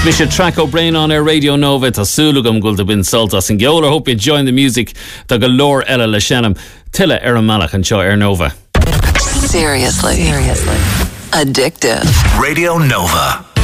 Misha Track O'Brien on Air Radio Nova to Sulugum Gulda Bin Saltas and Gyola. Hope you enjoying the music. The Galore Ella Lashanam Tilla Eramalach and Show Air Nova. Seriously. Addictive. Radio Nova.